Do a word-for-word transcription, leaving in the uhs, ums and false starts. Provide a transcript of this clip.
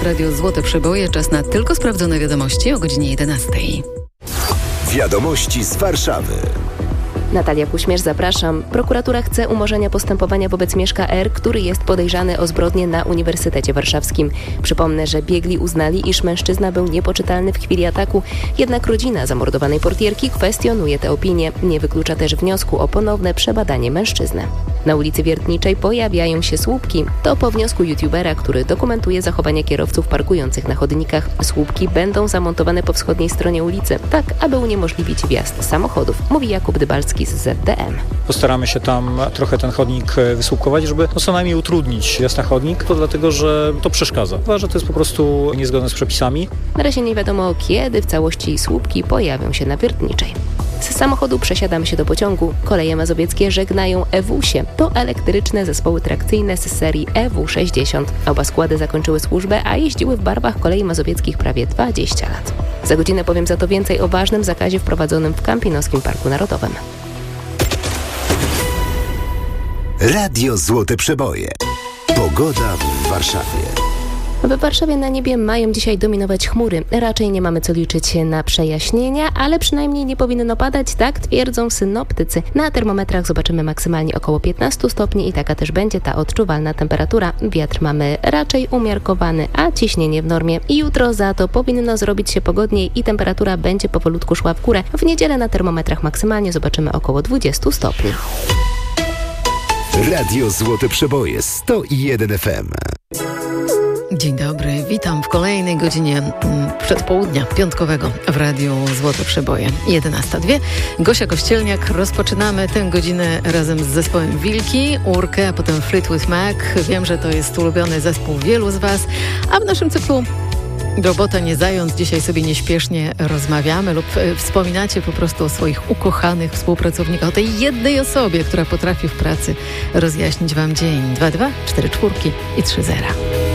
Radio Złote Przeboje. Czas na tylko sprawdzone wiadomości o godzinie jedenastej. Wiadomości z Warszawy. Natalia Kuśmierz, zapraszam. Prokuratura chce umorzenia postępowania wobec Mieszka R., który jest podejrzany o zbrodnię na Uniwersytecie Warszawskim. Przypomnę, że biegli uznali, iż mężczyzna był niepoczytalny w chwili ataku, jednak rodzina zamordowanej portierki kwestionuje tę opinię. Nie wyklucza też wniosku o ponowne przebadanie mężczyzny. Na ulicy Wiertniczej pojawiają się słupki. To po wniosku youtubera, który dokumentuje zachowanie kierowców parkujących na chodnikach. Słupki będą zamontowane po wschodniej stronie ulicy, tak aby uniemożliwić wjazd samochodów, mówi Jakub Dybalski z Z D M. Postaramy się tam trochę ten chodnik wysłupkować, żeby no co najmniej utrudnić wjazd na chodnik, to dlatego, że to przeszkadza. Chyba, że to jest po prostu niezgodne z przepisami. Na razie nie wiadomo, kiedy w całości słupki pojawią się na Wiertniczej. Z samochodu przesiadamy się do pociągu. Koleje mazowieckie żegnają Ewusie. To elektryczne zespoły trakcyjne z serii E W sześćdziesiąt. Oba składy zakończyły służbę, a jeździły w barwach kolei mazowieckich prawie dwadzieścia lat. Za godzinę powiem za to więcej o ważnym zakazie wprowadzonym w Kampinoskiim Parku Narodowym. Radio Złote Przeboje. Pogoda w Warszawie. W Warszawie na niebie mają dzisiaj dominować chmury. Raczej nie mamy co liczyć na przejaśnienia, ale przynajmniej nie powinno padać, tak twierdzą synoptycy. Na termometrach zobaczymy maksymalnie około piętnaście stopni i taka też będzie ta odczuwalna temperatura. Wiatr mamy raczej umiarkowany, a ciśnienie w normie. I jutro za to powinno zrobić się pogodniej i temperatura będzie powolutku szła w górę. W niedzielę na termometrach maksymalnie zobaczymy około dwadzieścia stopni. Radio Złote Przeboje sto jeden F M. Dzień dobry, witam w kolejnej godzinie przedpołudnia piątkowego w Radiu Złote Przeboje. jedenasta zero dwa. Gosia Kościelniak. Rozpoczynamy tę godzinę razem z zespołem Wilki, Urkę, a potem Fleetwood Mac. Wiem, że to jest ulubiony zespół wielu z Was, a w naszym cyklu Robota nie zając, dzisiaj sobie nieśpiesznie rozmawiamy lub wspominacie po prostu o swoich ukochanych współpracownikach, o tej jednej osobie, która potrafi w pracy rozjaśnić Wam dzień. dwa dwa cztery cztery i trzy zero.